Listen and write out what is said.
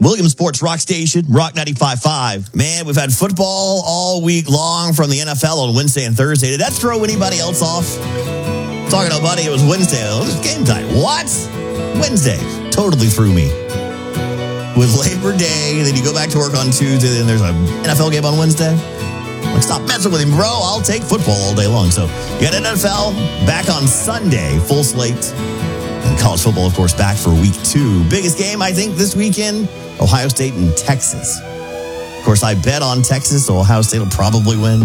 Williams Sports Rock Station, Rock 95.5. Man, we've had football all week long from the NFL on Wednesday and Thursday. Did that throw anybody else off? Talking to buddy, it was Wednesday. It was game time. What? Wednesday. Totally threw me. With Labor Day, then you go back to work on Tuesday, then there's an NFL game on Wednesday. Like, stop messing with him, bro. I'll take football all day long. So you got NFL back on Sunday, full slate. And college football, of course, back for week 2. Biggest game, I think, this weekend, Ohio State and Texas. Of course, I bet on Texas, so Ohio State will probably win.